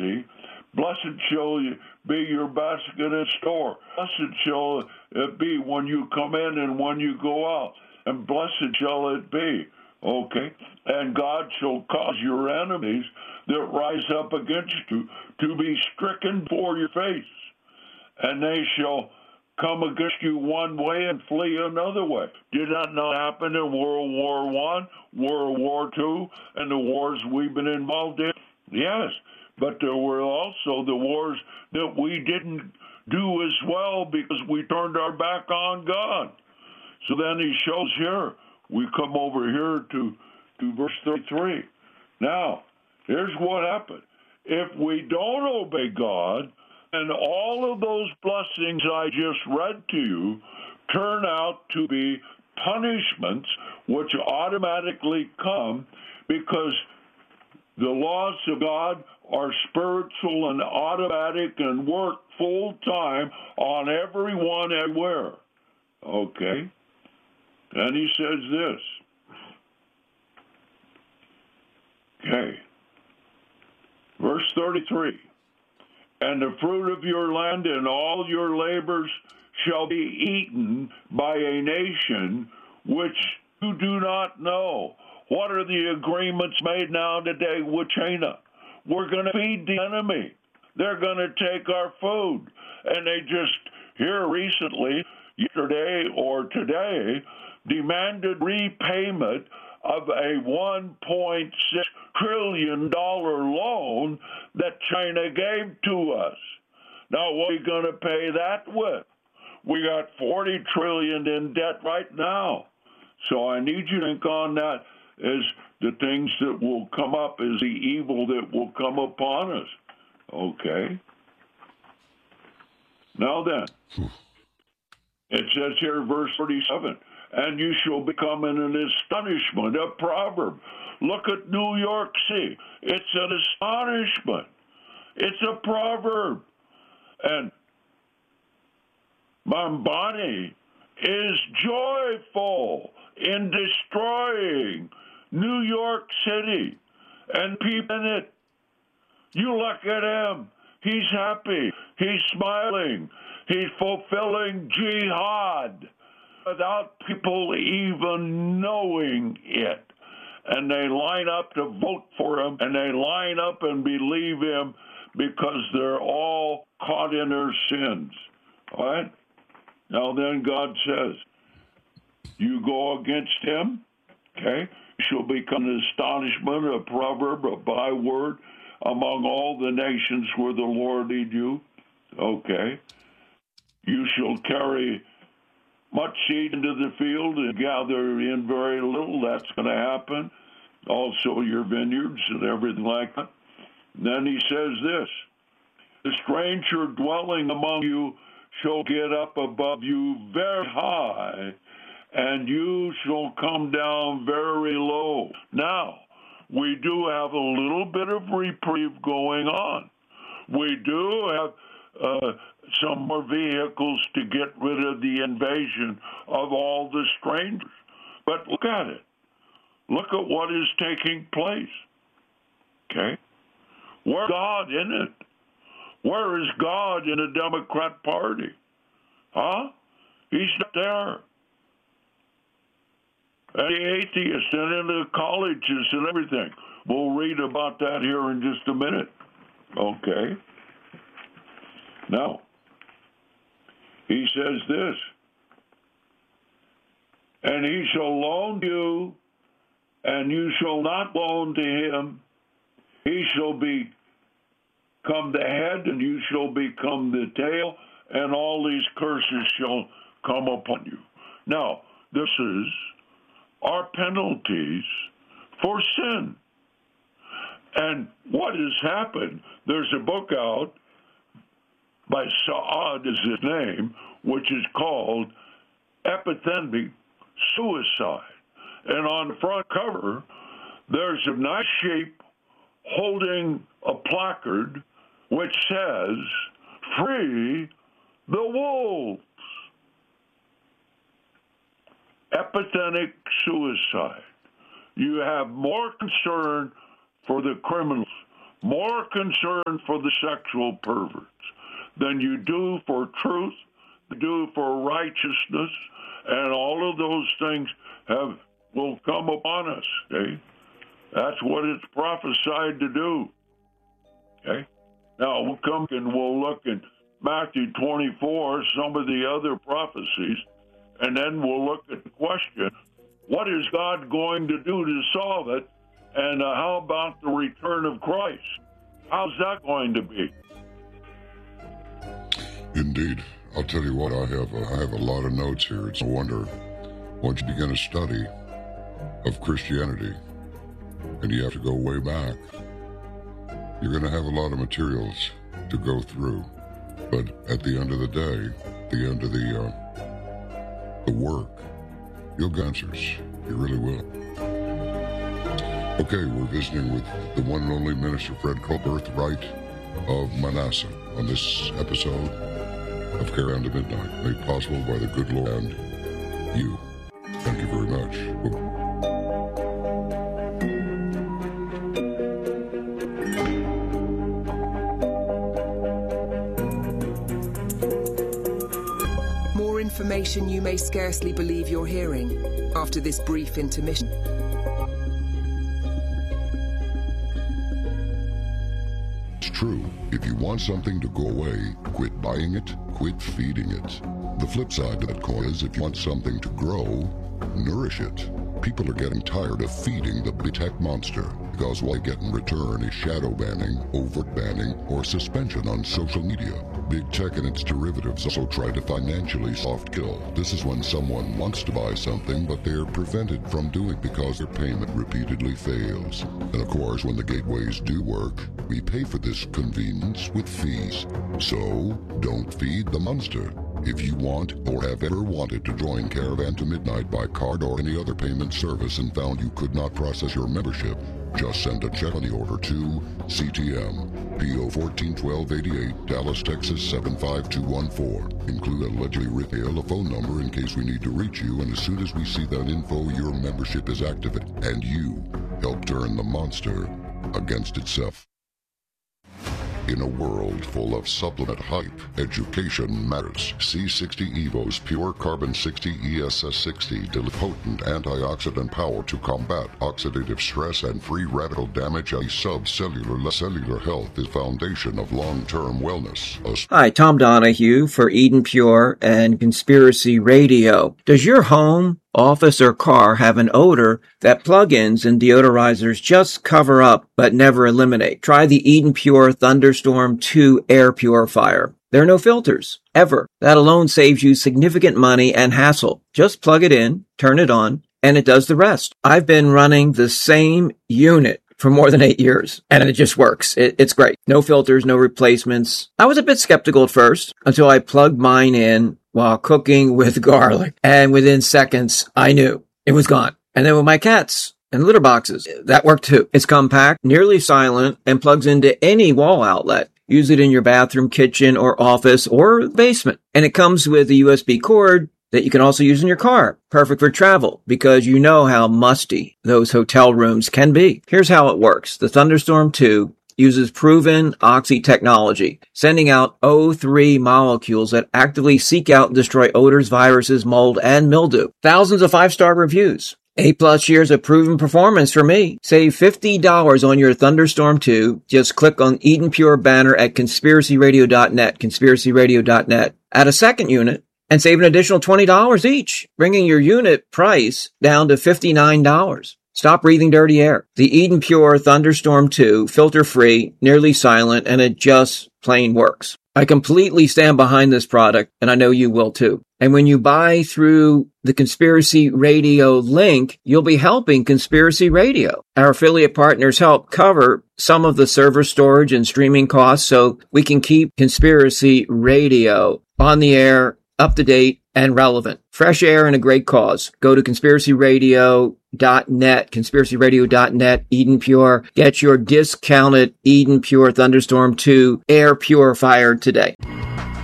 city. Blessed shall be your basket and store. Blessed shall it be when you come in and when you go out. And blessed shall it be. Okay? And God shall cause your enemies that rise up against you to be stricken for your face. And they shall come against you one way and flee another way. Did that not happen in World War I, World War II, and the wars we've been involved in? Yes. But there were also the wars that we didn't do as well because we turned our back on God. So then he shows here, we come over here to verse 33. Now, here's what happened. If we don't obey God, and all of those blessings I just read to you turn out to be punishments which automatically come because the laws of God are spiritual and automatic and work full time on everyone everywhere. Okay? And he says this. Okay. Verse 33. And the fruit of your land and all your labors shall be eaten by a nation which you do not know. What are the agreements made now today with China? We're going to feed the enemy. They're going to take our food. And they just, here recently, yesterday or today, demanded repayment of a $1.6 trillion loan that China gave to us. Now, what are we going to pay that with? We got $40 trillion in debt right now. So I need you to think on that as the things that will come up, as the evil that will come upon us. Okay? Now then, it says here, verse 37, and you shall become an astonishment, a proverb. Look at New York City. It's an astonishment. It's a proverb. And Mambani is joyful in destroying New York City and people in it. You look at him. He's happy. He's smiling. He's fulfilling jihad without people even knowing it. And they line up to vote for him, and they line up and believe him because they're all caught in their sins. All right? Now then God says, you go against him, okay? You shall become an astonishment, a proverb, a byword among all the nations where the Lord lead you. Okay. You shall carry much seed into the field and gather in very little. That's going to happen. Also your vineyards and everything like that. And then he says this, the stranger dwelling among you shall get up above you very high, and you shall come down very low. Now, we do have a little bit of reprieve going on. We do have some more vehicles to get rid of the invasion of all the strangers. But look at it. Look at what is taking place. Okay? Where's God in it? Where is God in the Democrat Party? Huh? He's not there. And the atheists and in the colleges and everything. We'll read about that here in just a minute. Okay. Now, he says this, and he shall loan you, and you shall not loan to him. He shall become the head, and you shall become the tail, and all these curses shall come upon you. Now, this is our penalties for sin. And what has happened, there's a book out by Saad is his name, which is called Epidemic Suicide. And on the front cover, there's a nice sheep holding a placard which says, "Free the wolves." Epidemic suicide. You have more concern for the criminals more concern for the sexual perverts than you do for truth, you do for righteousness, and all of those things will come upon us. Okay? That's what it's prophesied to do. Okay? Now we'll come and we'll look in Matthew 24, some of the other prophecies, and then we'll look at the question, what is God going to do to solve it? And how about the return of Christ? How's that going to be? Indeed. I'll tell you what, I have a lot of notes here. It's no wonder once you begin a study of Christianity, and you have to go way back, you're going to have a lot of materials to go through. But at the end of the day, the end of the work, you'll get answers. You really will. Okay, we're visiting with the one and only Minister Fred Cope, Birthright of Manasseh, on this episode of Caravan to Midnight, made possible by the good Lord and you. Thank you very much. More information you may scarcely believe you're hearing after this brief intermission. It's true. If you want something to go away, quit buying it, quit feeding it. The flip side to that coin is if you want something to grow, nourish it. People are getting tired of feeding the big tech monster because what they get in return is shadow banning, overt banning, or suspension on social media. Big tech and its derivatives also try to financially soft kill. This is when someone wants to buy something, but they're prevented from doing it because their payment repeatedly fails. And of course, when the gateways do work, we pay for this convenience with fees. So, don't feed the monster. If you want or have ever wanted to join Caravan to Midnight by card or any other payment service and found you could not process your membership, just send a check money order to CTM, P.O. 141288, Dallas, Texas 75214. Include a allegedly retail, a phone number in case we need to reach you, and as soon as we see that info, your membership is activated, and you help turn the monster against itself. In a world full of supplement hype, education matters. C60 Evo's pure carbon 60 ESS 60 delivers potent antioxidant power to combat oxidative stress and free radical damage. A cellular health is foundation of long-term wellness. Hi, Tom Donahue for Eden Pure and Conspiracy Radio. Does your home, office, or car have an odor that plug-ins and deodorizers just cover up but never eliminate? Try the Eden Pure Thunderstorm 2 air purifier. There are no filters, ever. That alone saves you significant money and hassle. Just plug it in, turn it on, and it does the rest. I've been running the same unit for more than 8 years, and it just works. It's great. No filters, no replacements. I was a bit skeptical at first until I plugged mine in while cooking with garlic, and within seconds, I knew it was gone. And then with my cats and litter boxes, that worked too. It's compact, nearly silent, and plugs into any wall outlet. Use it in your bathroom, kitchen, or office, or basement. And it comes with a USB cord that you can also use in your car. Perfect for travel, because you know how musty those hotel rooms can be. Here's how it works. The Thunderstorm 2 uses proven oxy technology, sending out O3 molecules that actively seek out and destroy odors, viruses, mold, and mildew. Thousands of 5-star reviews. 8+ years of proven performance for me. Save $50 on your Thunderstorm 2. Just click on Eden Pure banner at conspiracyradio.net, conspiracyradio.net. Add a second unit and save an additional $20 each, bringing your unit price down to $59. Stop breathing dirty air. The Eden Pure Thunderstorm 2, filter-free, nearly silent, and it just plain works. I completely stand behind this product, and I know you will too. And when you buy through the Conspiracy Radio link, you'll be helping Conspiracy Radio. Our affiliate partners help cover some of the server storage and streaming costs so we can keep Conspiracy Radio on the air, up to date, and relevant. Fresh air and a great cause. Go to conspiracyradio.net, conspiracyradio.net, Eden Pure. Get your discounted Eden Pure Thunderstorm 2 air purifier today.